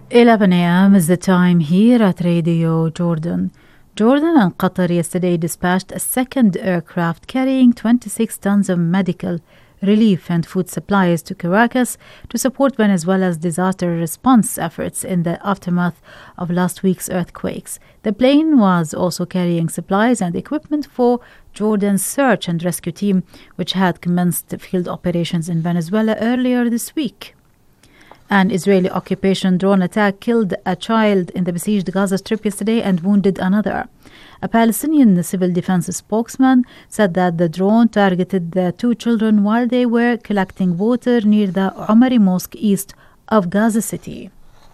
11 a.m. is the time here at Radio Jordan. Jordan and Qatar yesterday dispatched a second aircraft carrying 26 tons of medical relief and food supplies to Caracas to support Venezuela's disaster response efforts in the aftermath of last week's earthquakes. The plane was also carrying supplies and equipment for Jordan's search and rescue team, which had commenced field operations in Venezuela earlier this week. An Israeli occupation drone attack killed a child in the besieged Gaza Strip yesterday and wounded another. A Palestinian civil defense spokesman said that the drone targeted the two children while they were collecting water near the Umari Mosque east of Gaza City.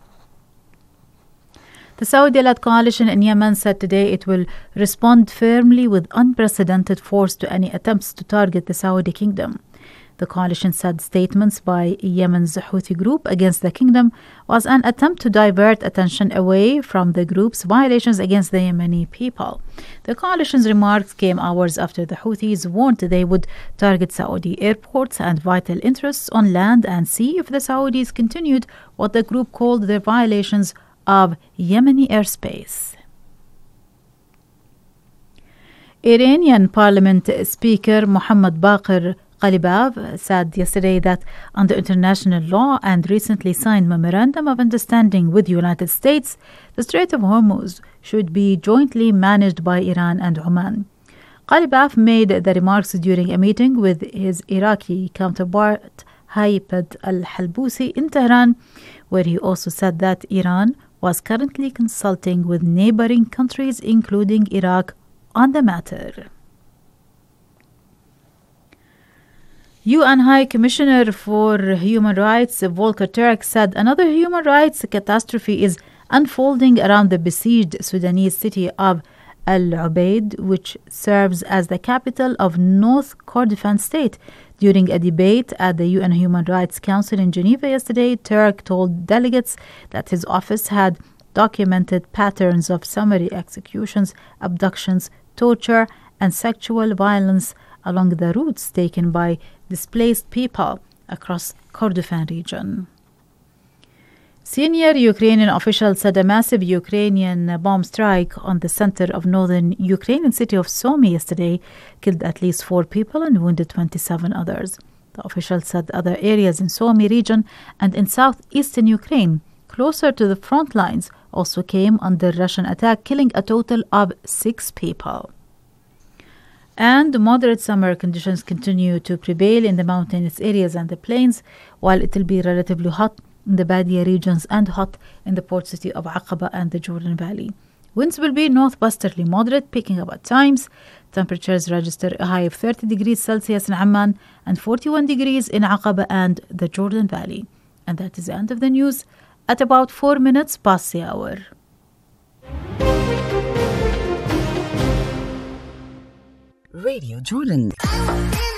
The Saudi-led coalition in Yemen said today it will respond firmly with unprecedented force to any attempts to target the Saudi kingdom. The coalition said statements by Yemen's Houthi group against the kingdom was an attempt to divert attention away from the group's violations against the Yemeni people. The coalition's remarks came hours after the Houthis warned they would target Saudi airports and vital interests on land and sea if the Saudis continued what the group called their violations of Yemeni airspace. Iranian Parliament Speaker Mohammad Baqir Ghalibaf said yesterday that under international law and recently signed memorandum of understanding with the United States, the Strait of Hormuz should be jointly managed by Iran and Oman. Ghalibaf made the remarks during a meeting with his Iraqi counterpart Haipad al-Halbusi in Tehran, where he also said that Iran was currently consulting with neighboring countries, including Iraq, on the matter. UN High Commissioner for Human Rights Volker Turk said another human rights catastrophe is unfolding around the besieged Sudanese city of Al Ubaid, which serves as the capital of North Kordofan state. During a debate at the UN Human Rights Council in Geneva yesterday, Turk told delegates that his office had documented patterns of summary executions, abductions, torture, and sexual violence along the routes taken by displaced people across Kordofan region. Senior Ukrainian officials said a massive Ukrainian bomb strike on the center of northern Ukrainian city of Sumy yesterday killed at least 4 people and wounded 27 others. The officials said other areas in Sumy region and in southeastern Ukraine, closer to the front lines, also came under Russian attack, killing a total of 6 people. And moderate summer conditions continue to prevail in the mountainous areas and the plains, while it will be relatively hot in the Badia regions and hot in the port city of Aqaba and the Jordan Valley. Winds will be northwesterly moderate, picking up at times. Temperatures register a high of 30 degrees Celsius in Amman and 41 degrees in Aqaba and the Jordan Valley. And that is the end of the news at about 4 minutes past the hour. Radio Jordan.